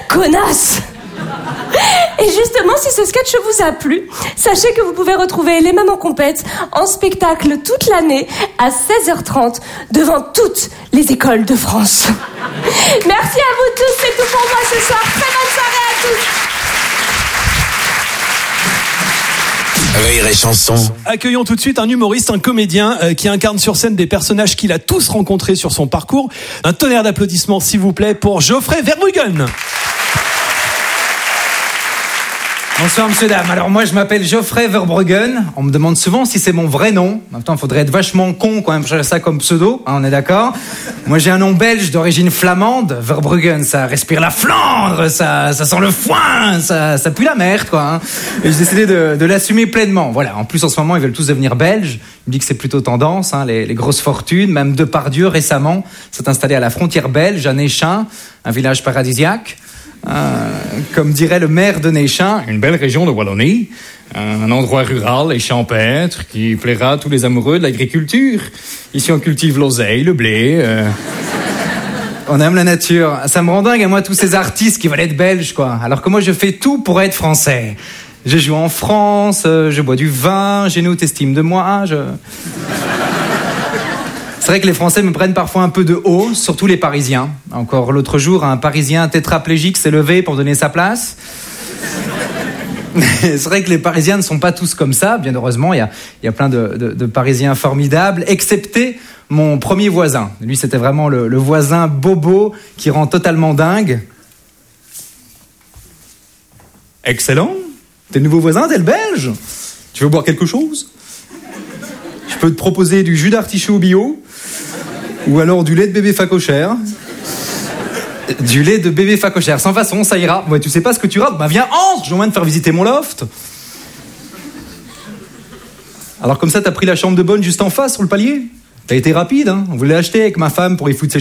Connasse! Et justement, si ce sketch vous a plu, sachez que vous pouvez retrouver Les Mamans Compètes en spectacle toute l'année à 16h30 devant toutes les écoles de France. Merci à vous tous, c'est tout pour moi ce soir. Très bonne soirée à tous. Rire et chanson. Accueillons tout de suite un humoriste, un comédien qui incarne sur scène des personnages qu'il a tous rencontrés sur son parcours. Un tonnerre d'applaudissements s'il vous plaît pour Geoffrey Verbruggen. Bonsoir monsieur, dame. Alors moi je m'appelle Geoffrey Verbruggen. On me demande souvent si c'est mon vrai nom. En même temps il faudrait être vachement con quand même pour changer ça comme pseudo, hein, on est d'accord. Moi j'ai un nom belge d'origine flamande. Verbruggen, ça respire la Flandre, ça sent le foin, ça pue la merde quoi. Hein. Et j'ai décidé de l'assumer pleinement. Voilà. En plus en ce moment ils veulent tous devenir belges. Il me dit que c'est plutôt tendance, hein, les grosses fortunes. Même Depardieu récemment s'est installé à la frontière belge, à Néchin, un village paradisiaque. Comme dirait le maire de Néchin, une belle région de Wallonie, un endroit rural et champêtre qui plaira à tous les amoureux de l'agriculture. Ici on cultive l'oseille, le blé. On aime la nature. Ça me rend dingue à moi tous ces artistes qui veulent être belges quoi. Alors que moi je fais tout pour être français. Je joue en France, je bois du vin, j'ai une haute estime de moi. C'est vrai que les Français me prennent parfois un peu de haut, surtout les Parisiens. Encore l'autre jour, un Parisien tétraplégique s'est levé pour donner sa place. C'est vrai que les Parisiens ne sont pas tous comme ça, bien heureusement. Il y a plein de Parisiens formidables, excepté mon premier voisin. Lui, c'était vraiment le voisin bobo qui rend totalement dingue. Excellent. T'es le nouveau voisin, t'es le belge. Tu veux boire quelque chose ? Je peux te proposer du jus d'artichaut bio, ou alors du lait de bébé phacochère. Du lait de bébé phacochère, sans façon, ça ira. Ouais, tu sais pas ce que tu rates ? Bah viens, entre, j'ai envie de faire visiter mon loft. Alors comme ça, t'as pris la chambre de bonne juste en face, sur le palier ? T'as été rapide, hein ? On voulait l'acheter avec ma femme pour y foutre ses